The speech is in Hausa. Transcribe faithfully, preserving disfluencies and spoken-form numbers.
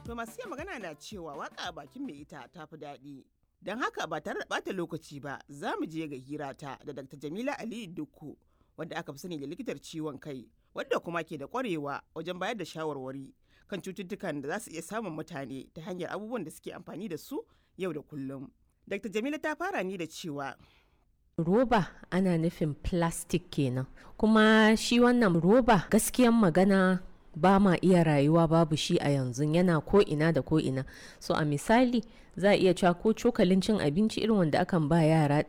To masu iya magana na cewa waka a bakin mai ita ta fi daɗi. Don haka ba tare da ɓata lokaci ba za mu je ga hirata da Dakta Jamila Aliyu Dukku wadda aka fi sani da likitar ciwon kai wadda kuma ke da ƙwarewa wajen bayar da shawarwari kan cututtukan da za su iya samun mutane ta hanyar abubuwan da suke amfani da su yau da kullum. Dakta Jamila ta fara ni da cewa roba ana nufin plastic kenan, kuma shi wannan roba gaskiyan magana ba ma iya rayuwa babu shi a yanzu, yana ko ina da ko ina. So a misali za a iya cewa ko cokalin cin abinci irin wanda akan ba yara